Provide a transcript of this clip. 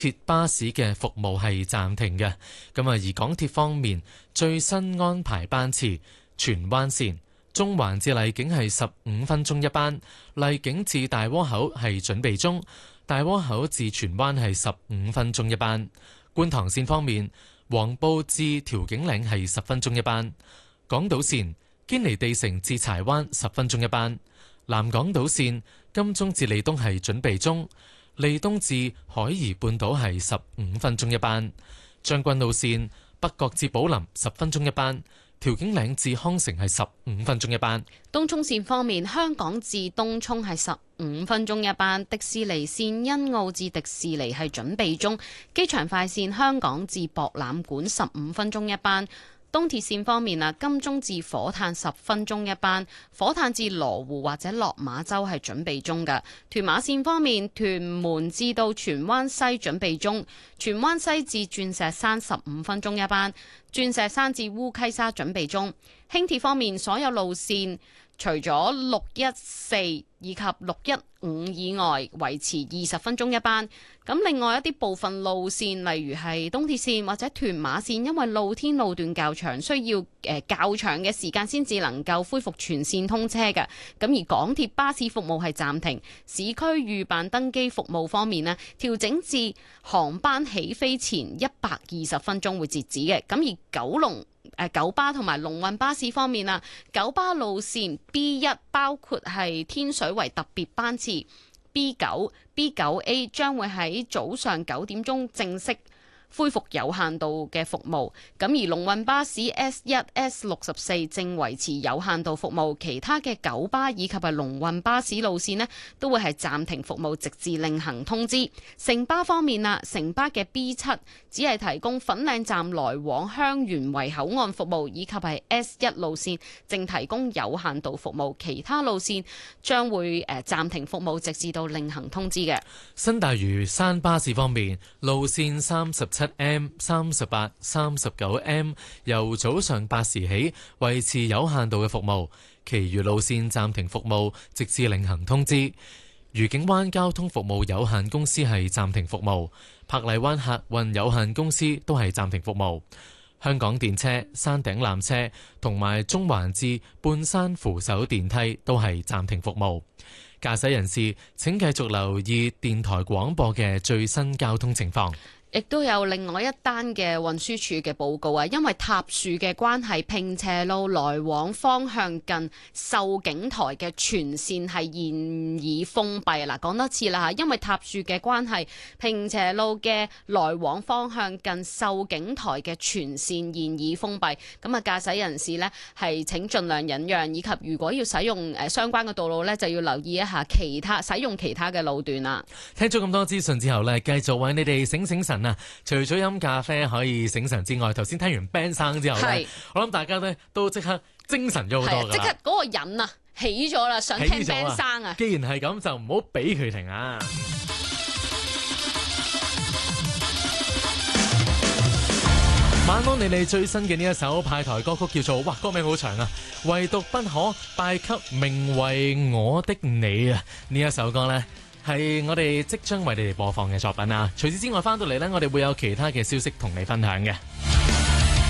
鐵巴士嘅服務係暫停嘅。咁啊，而港鐵方面最新安排班次，荃灣線中環至荔景係15分鐘一班，荔景至大窩口係準備中，大窩口至荃灣係15分鐘一班。觀塘線方面，黃埔至調景嶺係10分鐘一班。港島線堅尼地城至柴灣10分鐘一班。南港島線金鐘至利東係準備中，利東至海怡半島係15分鐘一班。將軍澳線北角至寶林10分鐘一班。調景嶺至康城係15分鐘一班。 東涌線方面，香港至東涌係15分鐘一班。迪士尼線欣澳至迪士尼係準備中。機場快線香港至博覽館15分鐘一班。東鐵線方面啊，金鐘至火炭10分鐘一班，火炭至羅湖或者落馬洲係準備中嘅。屯馬線方面，屯門至到荃灣西準備中，荃灣西至鑽石山15分鐘一班，鑽石山至烏溪沙準備中。輕鐵方面，所有路線除咗614以及615以外，維持20分鐘一班。咁另外一啲部分路線，例如係東鐵線或者屯馬線，因為露天路段較長，需要較長嘅時間先至能夠恢復全線通車嘅。咁而港鐵巴士服務係暫停。市區預辦登機服務方面呢，調整至航班起飛前120分鐘會截止嘅。咁而九巴同埋龍運巴士方面啊，九巴路線 B1 包括係天水圍特別班次 B9、B9A 將會喺早上9點鐘正式恢復有限度嘅服務，咁而龍運巴士 S1、S64 正維持有限度服務，其他嘅九巴以及係龍運巴士路線呢都會係暫停服務，直至另行通知。城巴方面啊，城巴嘅 B7 只係提供粉嶺站來往香園圍口岸服務，以及係 S1 路線正提供有限度服務，其他路線將會暫停服務，直至到另行通知嘅。 新大嶼山巴士方面，路線37M、38、39M 由早上8時起維持有限度嘅服務，其餘路線暫停服務，直至另行通知。愉景灣交通服務有限公司係暫停服務，珀麗灣客運有限公司都係暫停服務。香港電車、山頂纜車同埋中環至半山扶手電梯都係暫停服務。駕駛人士請繼續留意電台廣播嘅最新交通情況。 亦都有另外一單嘅運輸署嘅報告啊，因為塌樹嘅關係，坪輋路來往方向近秀景台嘅全線係現已封閉。嗱，講多次啦嚇，因為塌樹嘅關係，坪輋路嘅來往方向近秀景台嘅全線現已封閉。咁啊，駕駛人士呢係請盡量忍讓，以及如果要使用相關嘅道路呢，就要留意一下使用其他嘅路段啦。 聽咗咁多資訊之後呢，繼續為你哋醒醒神。除咗飲咖啡可以醒神之外，頭先聽完 Ben 生之後呢，我諗大家呢都即刻精神咗好多㗎， 即刻嗰個癮啊起咗啦，想聽 Ben 生啊！ 既然係咁，就唔好俾佢停啊！晚安，你哋最新嘅呢一首派台歌曲叫做，哇，歌名好長啊！唯獨不可拜給名為我的你啊！呢一首歌呢，係我哋即將為你哋播放嘅作品啊！除此之外，翻到嚟呢，我哋會有其他嘅消息同你分享嘅。